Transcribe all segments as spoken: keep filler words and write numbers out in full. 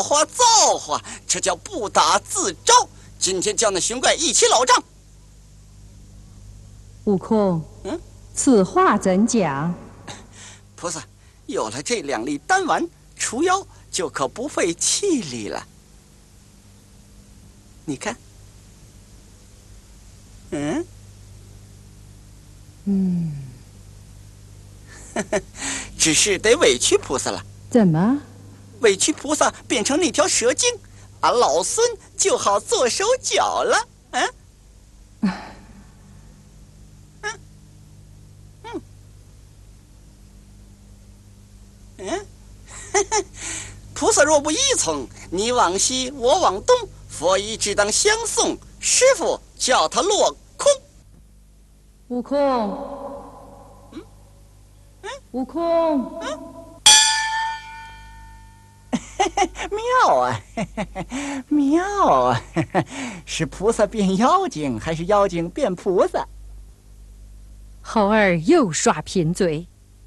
造化造化，这叫不打自招。今天叫那熊怪一起老账。 悟空， 嗯， 此话怎讲？ 菩萨，有了这两粒丹丸，除妖就可不费气力了。你看，嗯， 嗯， 只是得委屈菩萨了。 怎么？ 委屈菩萨变成那条蛇精，俺老孙就好做手脚了。嗯，嗯，嗯，嗯，菩萨若不依从，你往西，我往东，佛衣只当相送。师傅叫他落空。 悟空， 嗯，嗯， 悟空， 嗯。妙啊，妙啊！是菩萨变妖精，还是妖精变菩萨？ 猴儿又耍贫嘴。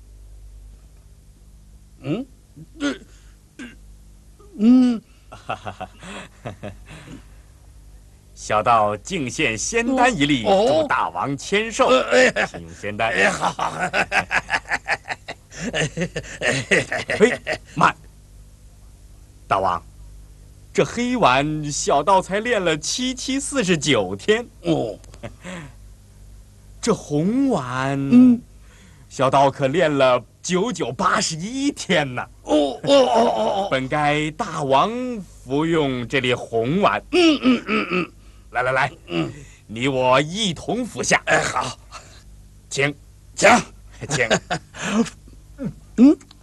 嗯，这，嗯， 哈哈哈！小道敬献仙丹一粒， 哦、 祝大王千寿。 哎、 请用仙丹。 哎，好好。 嘿，慢！大王，这黑丸小道才练了七七四十九天哦， 这红丸， 嗯， 小道可练了九九八十一天呢。 哦哦哦哦， 本该大王服用这粒红丸。 嗯嗯嗯嗯， 来来来， 嗯， 你我一同服下。 哎，好， 请， 请， 请。 嗯。